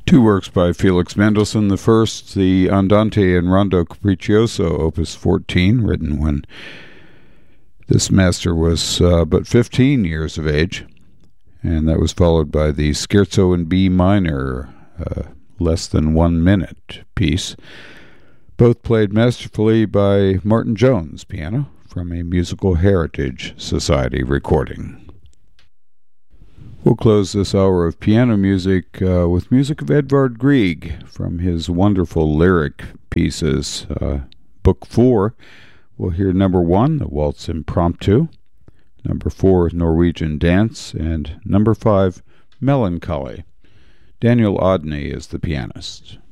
Two works by Felix Mendelssohn. The first, the Andante in Rondo Capriccioso, Opus 14, written when this master was but 15 years of age. And that was followed by the Scherzo in B minor, less than 1 minute piece. Both played masterfully by Martin Jones, piano, from a Musical Heritage Society recording. We'll close this hour of piano music with music of Edvard Grieg from his wonderful lyric pieces. Book 4, we'll hear number 1, the Waltz Impromptu, number 4, Norwegian Dance, and number 5, Melancholy. Daniel Odney is the pianist.